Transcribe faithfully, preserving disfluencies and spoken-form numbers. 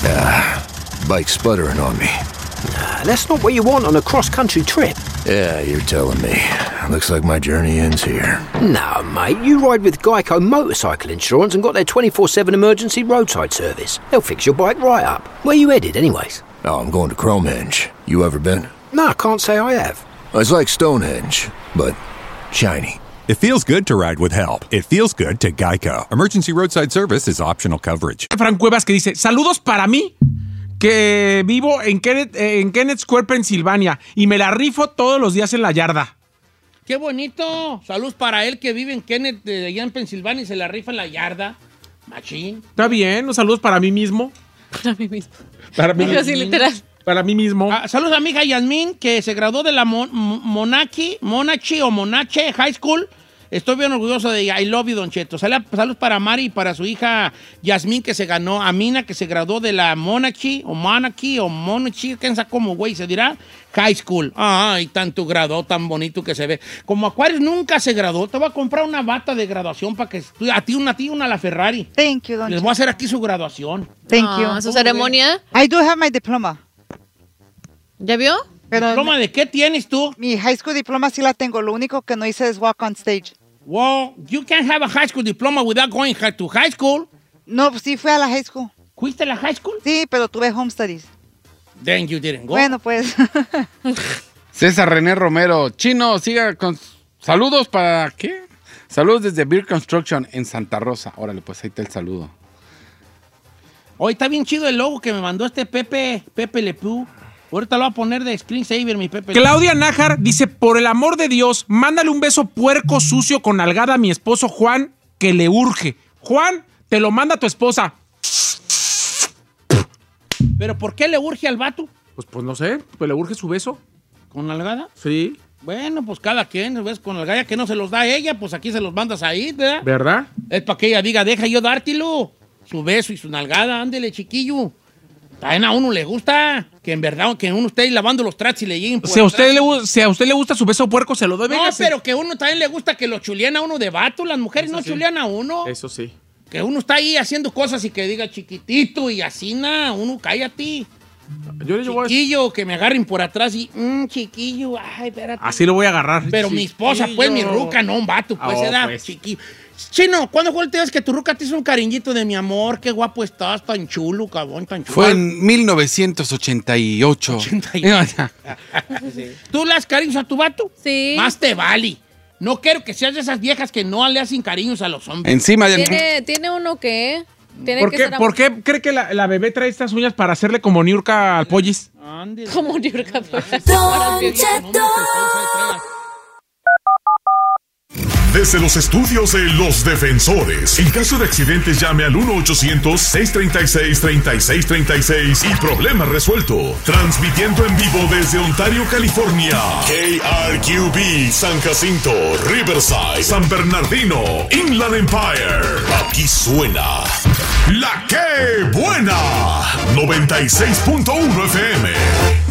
Ah, bike's sputtering on me. Nah, that's not what you want on a cross-country trip. Yeah, you're telling me. Looks like my journey ends here. No, mate, you ride with Geico Motorcycle Insurance and got their twenty-four seven emergency roadside service. They'll fix your bike right up. Where you headed, anyways? Oh, I'm going to Cromehenge. You ever been? No, I can't say I have. It's like Stonehenge, but shiny. It feels good to ride with help. It feels good to Geico. Emergency roadside service is optional coverage. Frank Cuevas que dice, saludos para mí, que vivo en Kenneth, en Kenneth Square, Pensilvania, y me la rifo todos los días en la yarda. ¡Qué bonito! Saludos para él que vive en Kenneth, de allá en Pensilvania, y se la rifa en la yarda. Machín. Está bien, un saludos para mí mismo. Para mí mismo. Para mí mismo. Así literal. Para mí mismo. Ah, saludos a mi hija Yasmín, que se graduó de la Mon Monachi, Monachi o Monache High School. Estoy bien orgulloso de ella. I love you, Don Cheto. Saludos para Mari y para su hija Yasmín, que se ganó. Amina, que se graduó de la Monachi o Monachi o Monachi, quién sabe cómo, güey, se dirá. High School. Ay, tanto graduó, tan bonito que se ve. Como Aquarius nunca se graduó, te voy a comprar una bata de graduación para que a ti una, a ti una la Ferrari. Thank you, Don Les Cheto. voy a hacer aquí su graduación. Thank Ah, you. ¿Su ceremonia? I do have my diploma. ¿Ya vio? Pero ¿Diploma de qué tienes tú? mi high school diploma sí la tengo. Lo único que no hice es walk on stage. Well, you can't have a high school diploma without going to high school. No, pues sí fui a la high school. ¿Fuiste a la high school? Sí, pero tuve home studies. Then you didn't go. Bueno, pues. César René Romero. Chino, siga con... Saludos para... ¿Qué? Saludos desde Beer Construction en Santa Rosa. Órale, pues ahí está el saludo. Hoy está bien chido el logo que me mandó este Pepe, Pepe Le Pew. Ahorita lo voy a poner de screensaver, mi Pepe. Claudia Nájar dice, por el amor de Dios, mándale un beso puerco sucio con nalgada a mi esposo Juan, que le urge. Juan, te lo manda tu esposa. ¿Pero por qué le urge al vato? Pues, pues no sé, pues le urge su beso. ¿Con nalgada? Sí. Bueno, pues cada quien, ¿ves? Con nalgada que no se los da a ella, pues aquí se los mandas ahí, ¿verdad? ¿Verdad? Es para que ella diga, deja yo dártelo. Su beso y su nalgada, ándele, chiquillo. También a uno le gusta que en verdad, que uno esté ahí lavando los trastes y le lleguen por Si a, usted atrás. le, gu- si a usted le gusta su beso puerco, se lo doy. No, véngase. pero que uno también le gusta que lo chulean a uno de vato. Las mujeres Eso no sí. chulean a uno. Eso sí. Que uno está ahí haciendo cosas y que diga chiquitito y así, na, uno cállate. Yo le llevo a... Chiquillo, que me agarren por atrás y, mmm, chiquillo, ay, espérate. Así lo voy a agarrar. Pero mi esposa, pues, mi Chiquillo. ruca, no un vato, pues, Ah, se oh, da, pues. chiquillo. Chino, ¿cuándo fue el día que tu ruca te hizo un cariñito de mi amor? Qué guapo estás, tan chulo, cabrón, tan chulo. Fue en mil novecientos ochenta y ocho. ochenta y ocho. ¿Tú le das cariños a tu vato? Sí. Más te vale. No quiero que seas de esas viejas que no le hacen cariños a los hombres. Encima de... ¿Tiene, tiene uno que... Tiene ¿Por que qué, ser ¿Por qué cree que la, la bebé trae estas uñas para hacerle como Niurka al pollis? Ándale. como Niurka. Desde los estudios de Los Defensores. En caso de accidentes, llame al uno ochocientos, seiscientos treinta y seis, treinta y seis treinta y seis y problema resuelto. Transmitiendo en vivo desde Ontario, California. K R Q B, San Jacinto, Riverside, San Bernardino, Inland Empire. Aquí suena La Que Buena. noventa y seis punto uno F M.